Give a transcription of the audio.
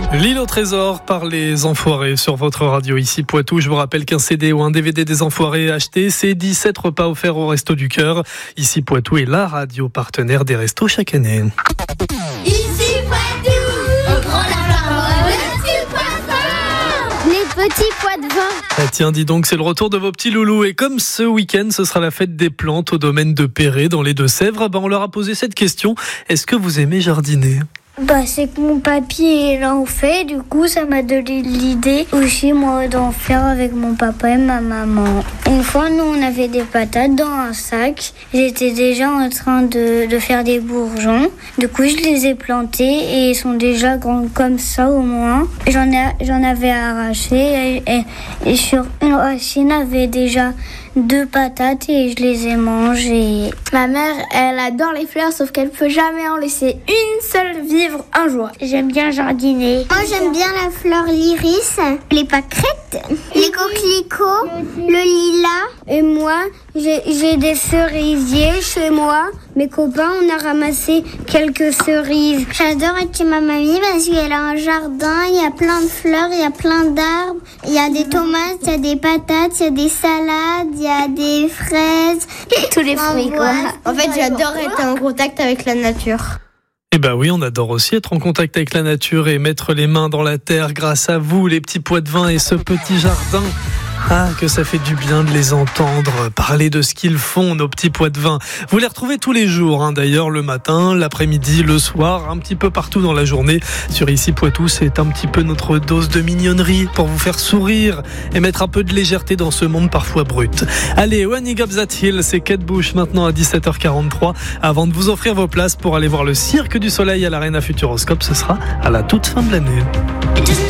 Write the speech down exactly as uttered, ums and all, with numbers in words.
L'île au trésor par les Enfoirés sur votre radio ici Poitou. Je vous rappelle qu'un C D ou un D V D des Enfoirés acheté, c'est dix-sept repas offerts au Resto du Cœur. Ici Poitou est la radio partenaire des restos chaque année. Ici Poitou, on prend la parole, petit poisson. Les petits pois de vin. Ah tiens, dis donc, c'est le retour de vos petits loulous. Et comme ce week-end, ce sera la fête des plantes au domaine de Perret, dans les Deux-Sèvres, ben on leur a posé cette question. Est-ce que vous aimez jardiner ? Bah, c'est que mon papy il en fait, du coup ça m'a donné l'idée aussi moi d'en faire avec mon papa et ma maman. Une fois nous on avait des patates dans un sac, j'étais déjà en train de, de faire des bourgeons, du coup je les ai plantés et ils sont déjà grands comme ça au moins. J'en, ai, j'en avais arraché et, et, et sur une racine avait déjà deux patates et je les ai mangées. Ma mère, elle adore les fleurs, sauf qu'elle peut jamais en laisser une seule vivre un jour. J'aime bien jardiner. Moi, j'aime bien la fleur l'iris, les pâquerettes, les coquelicots, le lilas. Et moi, j'ai, j'ai des cerisiers chez moi. Mes copains, on a ramassé quelques cerises. J'adore être chez ma mamie parce qu'elle a un jardin, il y a plein de fleurs, il y a plein d'arbres. Il y a des tomates, il y a des patates, il y a des salades, il y a des fraises. Tous les fruits, quoi. En fait, j'adore être en contact avec la nature. Eh ben oui, on adore aussi être en contact avec la nature et mettre les mains dans la terre grâce à vous, les petits pois de vin et ce petit jardin. Ah, que ça fait du bien de les entendre parler de ce qu'ils font, nos petits pois de vin. Vous les retrouvez tous les jours, hein, d'ailleurs, le matin, l'après-midi, le soir, un petit peu partout dans la journée. Sur Ici Poitou, c'est un petit peu notre dose de mignonnerie pour vous faire sourire et mettre un peu de légèreté dans ce monde parfois brut. Allez, When You Got That Hill, c'est Kate Bush maintenant à dix-sept heures quarante-trois. Avant de vous offrir vos places pour aller voir le Cirque du Soleil à l'Arena Futuroscope, ce sera à la toute fin de l'année.